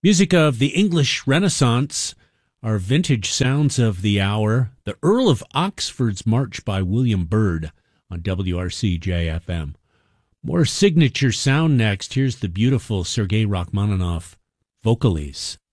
Music of the English Renaissance, our vintage sounds of the hour, the Earl of Oxford's March by William Byrd on WRC-JFM. More signature sound next. Here's the beautiful Sergei Rachmaninoff Vocalese.